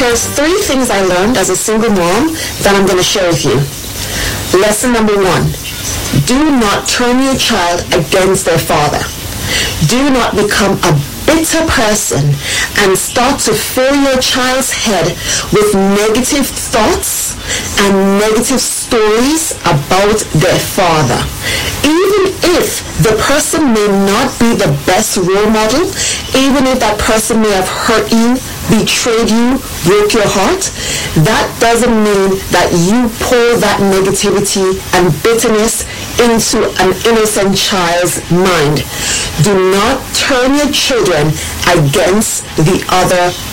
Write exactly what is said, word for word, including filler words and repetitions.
here's three things I learned as a single mom that I'm going to share with you. Lesson number one, do not turn your child against their father. Do not become a bitter person and start to fill your child's head with negative thoughts and negative stories about their father. Even if the person may not be the best role model, even if that person may have hurt you, betrayed you, broke your heart, that doesn't mean that you pour that negativity and bitterness into an innocent child's mind. Do not turn your children against the other